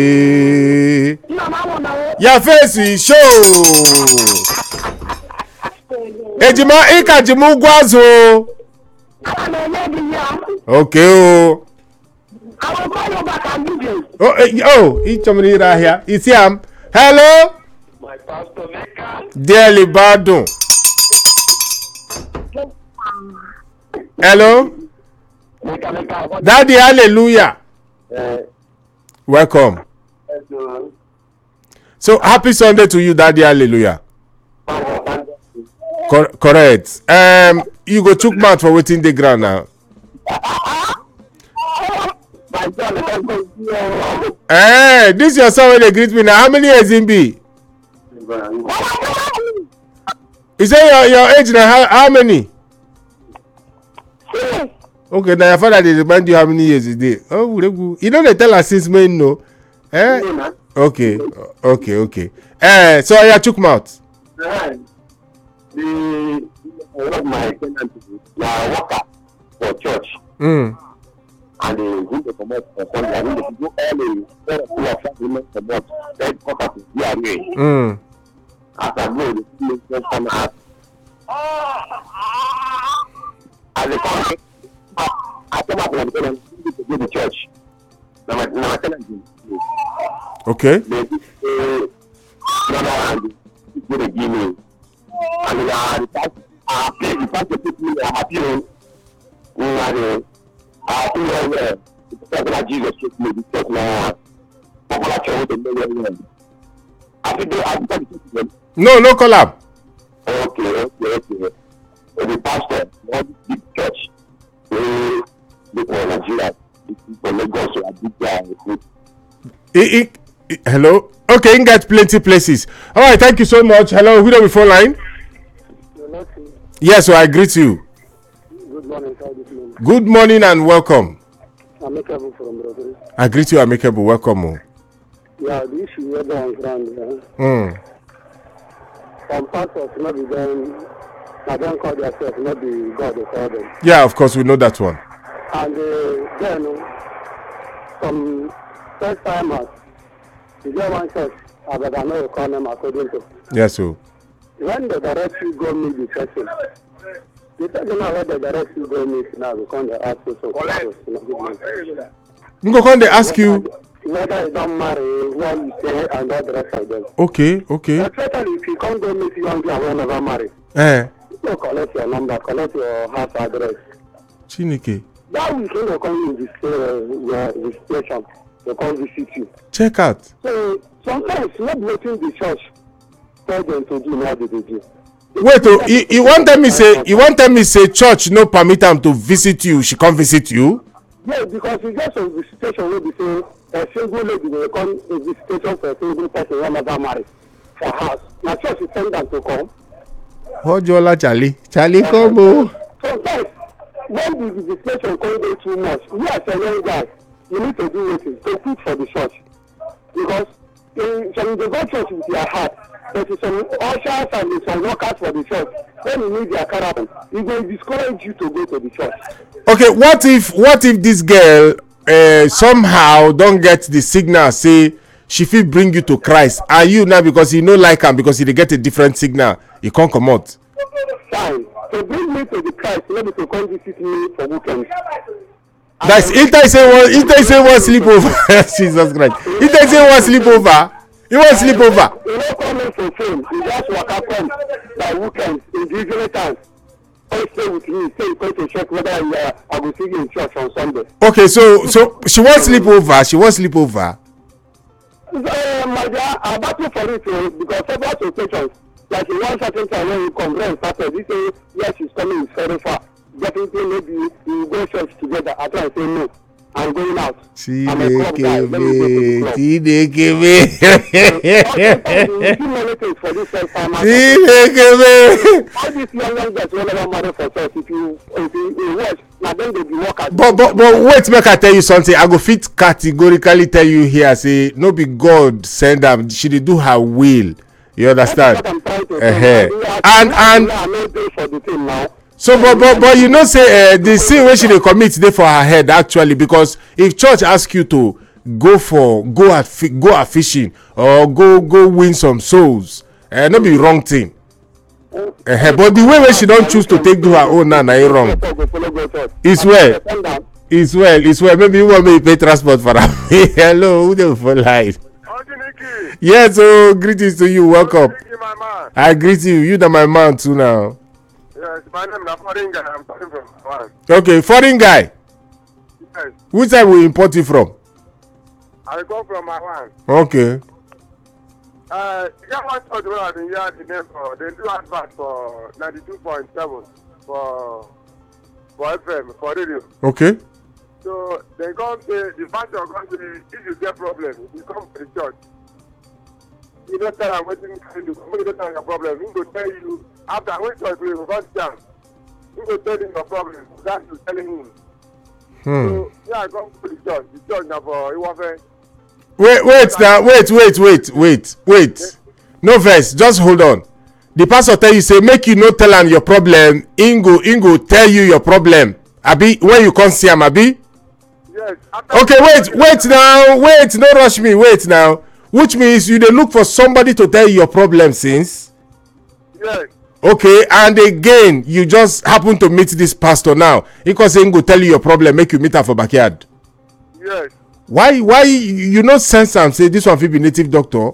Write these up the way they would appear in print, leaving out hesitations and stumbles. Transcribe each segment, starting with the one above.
Your face is show. Ejima ika jimu gwazo. Okay oh. I will call you back and give you. Oh, each of me right here. It's him. Hello? My pastor Mecca. Dearly Badun. Hello? Daddy, hallelujah. Welcome. So, happy Sunday to you, Daddy, hallelujah. Correct. You go took mouth for waiting the ground now. This your son when they greet me now. How many years in be? You say your age now, how many? Okay, now your father they remind you how many years is there. Oh, you know they tell us since men no. Okay. So I took mouth. One of my tenants worker for church. And they need to come out for Sunday. I mean, they do all the women support that quarter to DRA. As I go, the people come out. As they come, I come up with them to go to church. Now my tenant is okay. They say, and they go to give me. And the pastor people are happy. Jesus took me because now no collab. Okay. The pastor, one big church, Nigeria, for Lagos, hello. Okay, you got plenty places. All right, thank you so much. Hello, who are we phone line? Yes, so I greet you. Good morning, good morning and welcome. Amicable from Brazil. I greet you, Amicable. Welcome. Yeah, the issue we're on ground. Some pastors not be them. I don't call themselves, not be God they call them. Yeah, of course, we know that one. And then some first timers, you get one church, but I know you call them according to. Yes, so. When the directory go meet the person, they tell them how the directory go meet now, because they ask you so. You go come they ask you whether you don't marry, what you say, and all the rest of them. Okay. Especially if you can't go meet young girl who never marry. You collect your number, collect your house address. Chineke. That week when they come in your visitation, they come visit you. Check out. So sometimes not waiting the church tell them to do what they do. Wait, you want tell me say church no permit am to visit you, she come visit you? Yeah, because you get some visitation where they say a single lady will come a visitation for a single person who never married for house. Now church is send them to come. Hojola Charlie come o. Sometimes when the visitation come dey too much, you as a young guy, you need to do wetin to put for the church, because some dey go church with their heart, but some ushers and some workers for the church, when you need their character, e go discourage you to go to the church. Okay, what if this girl somehow don't get the signal say she fit bring you to Christ, and you now because you no like am because you dey get a different signal, you can't come out? Fine, to bring me to the Christ, maybe to come visit me for weekends. That's if they say one sleepover. Jesus Christ. If they say one sleepover, you want sleepover. You don't come in for fame. You just walk up come by weekends in individual times. Come stay with me. Say you come to check whether I will see you in church on Sunday. Okay, so she wants sleepover. My dear, I'm battle for it because several occasions, like in one certain time when you come and started, you say yes, she's coming very far. Definitely maybe we go church together. I try to say no. I'm going out. I'm a club guy. Let me go to the club. All these young guys will never marry for church. If you watch, now then they be workers. But wait, make I tell you something. I go fit categorically tell you here, say no be God send them. She dey do her will. You understand? That's what I'm trying to say. And I'm not there for the thing now. So but you know say the sin wey she dey commit dey for her head actually, because if church ask you to go out fishing or go win some souls. No be wrong thing. But the way she don't choose to take do her own now, wrong. It's well. Maybe you want me to pay transport for her. Hello, who the phone line? Yes, greetings to you. Welcome. I greet you. You are my man too now. Yes, my name is foreign guy. I'm coming from Taiwan. Okay, foreign guy. Yes. Which side we import you from? I come from Taiwan. Okay. You want to know the year the name for they do advert for 92.7 for FM for radio. Okay. So they come say the pastor come say if you get problem, you come to the church. You don't tell them what you can do. You don't tell them your problem. He will tell you after when church we will come down. He will tell you your problem. That's you telling him. So I come to the church. The church now for Iwafe. Wait. No verse, just hold on. The pastor tell you say make you no tell am your problem. Ingo tell you your problem. Abi when you come see am, Abi? Yes. Okay, wait now. Wait, no rush me. Wait now. Which means you dey look for somebody to tell you your problem since? Yes. Okay, and again, you just happen to meet this pastor now. He can say go tell you your problem, make you meet her for backyard. Yes. Why you no sense am say this one fit be native doctor?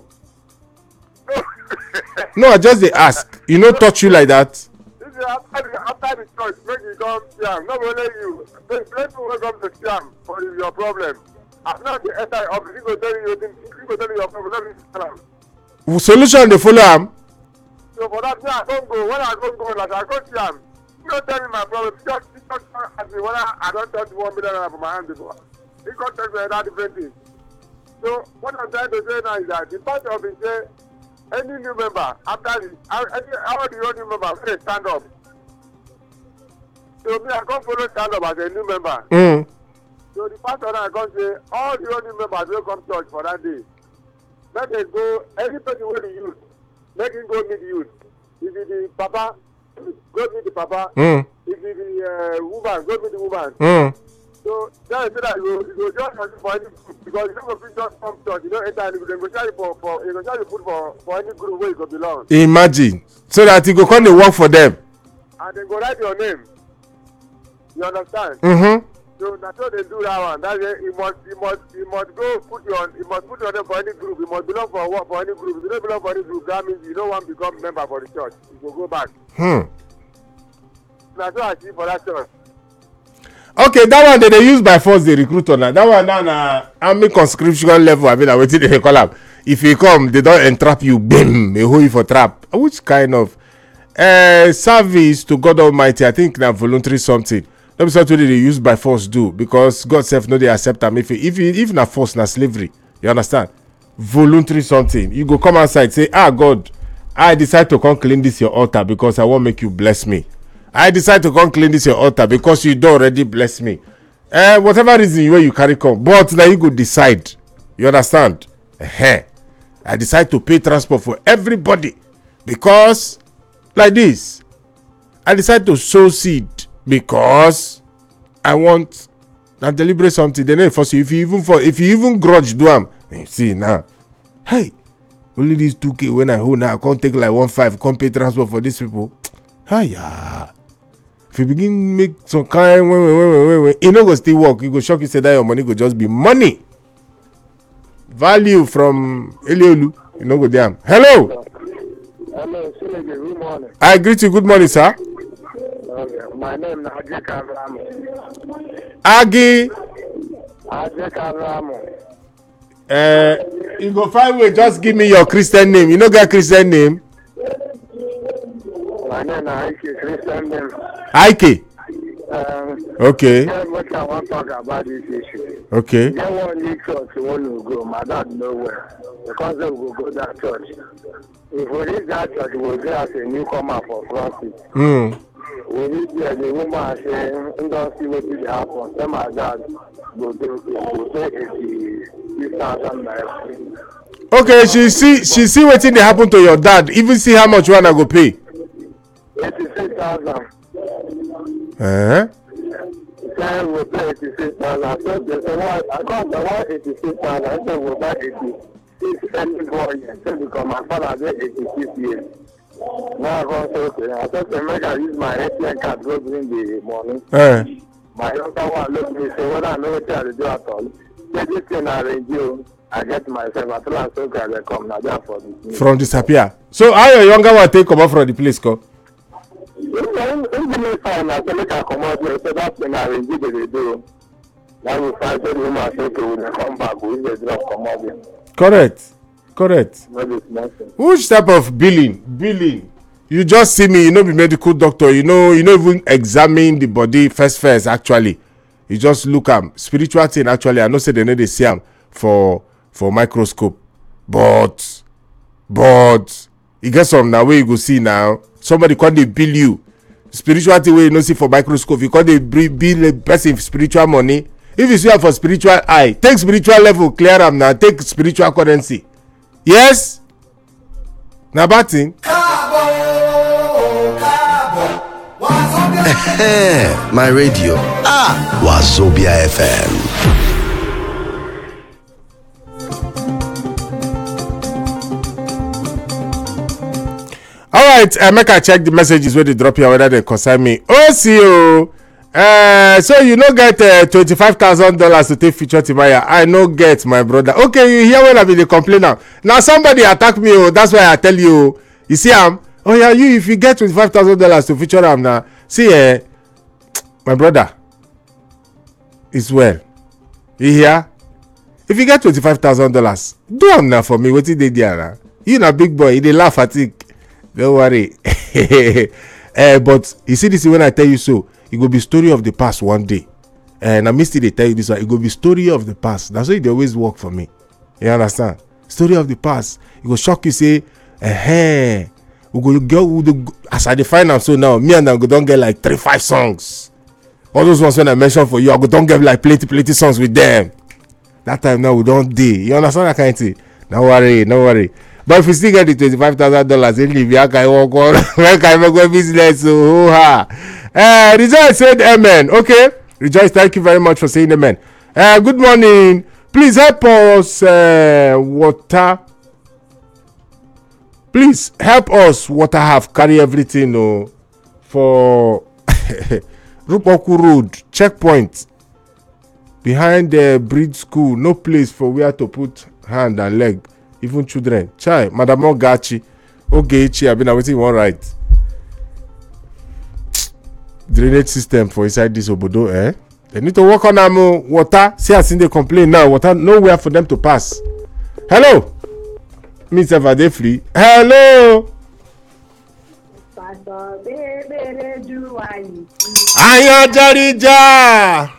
No, I just dey ask. You no touch you like that? After the church, make you come see am. Not only you. Plenty will come to see am for your problem. As not the enter office, he go tell you your problem. Let me tell am. Solution dey follow am. So for that, I don't go. When I go, like I go see am. He don't tell me my problem. Just ask me whether I don't touch $1 million from my hand before. He can't tell me that different thing. So what I'm trying to say now is that the part of it say any new member after this, all the new member when they stand up. So me, I can't follow stand up as a new member. So the pastor now come say all the new members will come church for that day. Let them go. Any person will the youth. Make him go meet the youth. If it the papa, go meet the papa. If it the woman, go meet the woman. So that is that you just for any group because you don't go just come church. You don't enter any group. They go try you put for any group where you go belong. Imagine so that you go come dey work for them. And they go write your name. You understand? So that's how they do that one. That's it. You must go put your name for any group. You must belong for any group. If you don't belong for any group, that means you don't want to become member for the church. You will go back. That's what I see for that church. Okay, that one they use by force the recruiter now. That one now na army conscription level. I mean, wetin they call am. If you come, they don't entrap you. Bam, they hold you for trap. Which kind of service to God Almighty? I think na voluntary something. Let me say what they use by force do because God self no dey accept am if na force na slavery. You understand? Voluntary something. You go come outside say, God, I decide to come clean this your altar because I want make you bless me. I decide to come clean this your altar because you don't already bless me. Whatever reason where you carry come, but now you go decide. You understand? I decide to pay transport for everybody because like this. I decide to sow seed because I want and deliberate something. They never force you. If you even grudge do am, see now. Hey, only these 2K when I hold now, I can't take like 1.5, can't pay transport for these people. Hiya. If you begin make some kind when you no go still work, you go shock you say that your money go just be money. Value from Eliolu. You no go damn. Hello. Hello, good morning. I greet you. Good morning, sir. My name is Agi Kavramo. Agi Kavramo. You go find way. Just give me your Christian name. You no get Christian name. My name is Ike, Christian name. Ike. Okay. What I want to talk about this issue. Okay. There one new church you want to go, my dad nowhere. Because they will go that church. If we reach that church, we will get as a newcomer for profit. We need the woman saying, don't see what will happen. Then my dad will take 80,000 naira. Okay, she see wetin dey happen to your dad. Even see how much one I go pay. 86,000. guy will pay 86,000. I said, I got the 186,000. I said, we'll buy 86 any boy. I said, because my father did 86 years. Now I go say, okay. I said, make I use my ATM card go bring the money. My younger one looked at me say, well, I know what I do at all. Say this thing I arrange you. I get myself. I told her, so okay, I come now there for this. From disappear. So how your younger one take come up from the place, go? In the meantime, I said, make I come out here. So that's when I arrange they do. Now we find the woman say, okay, when they come back, we will drop come out here. Correct. Which type of billing? You just see me, you know, be medical doctor, you know even examine the body first actually. You just look at spiritual thing actually. I know say they know they see them for microscope. But you get some now where you go see now. Somebody can't they bill you. Spiritual thing where you know see for microscope, you can't they bill a person spiritual money. If you see her for spiritual eye, take spiritual level, clear them now, take spiritual currency. Yes? Now bad thing. My radio. Wazobia FM. All right, make I check the messages where they drop here whether they concern me. OCO. So you no get $25,000 to take feature Timaya. I no get, my brother. Okay, you hear when I be the complain now. Now somebody attack me. Oh, that's why I tell you. You see, oh yeah, if you get $25,000 to feature him now, see, my brother, it's well. You hear? If you get $25,000, do them now for me. What did they do now? You na big boy. They laugh at it. Don't worry. But you see, this is when I tell you so. It will be story of the past one day. And I missed it. They tell you this one. It will be story of the past. That's why they always work for me. You understand? Story of the past. It will shock you. Say, we go go as I define them so now. Me and I go don't get like 3-5 songs. All those ones when I mentioned for you, I go don't get like plenty songs with them. That time now we don't do. You understand that kind of thing? No worry. But if you still get the $25,000, then leave you can walk on. Where can I go business? Rejoice said amen. Okay. Rejoice, thank you very much for saying amen. Good morning. Please help us water. Please help us water have carry everything for Rupoku Road checkpoint behind the breed school. No place for where to put hand and leg. Even children. Chai, Madam Ogachi. Ogechi, I've been waiting one right. Drainage system for inside this obodo, They need to work on them water. See, I seen they complain now. Water, nowhere for them to pass. Hello? Mr. Vadefli. Hello? Ayo Jarija.